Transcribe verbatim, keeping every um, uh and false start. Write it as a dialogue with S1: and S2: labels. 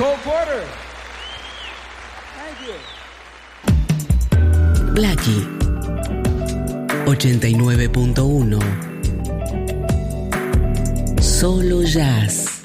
S1: Cole Porter. Thank you.
S2: Blackie ochenta y nueve punto uno. Solo jazz.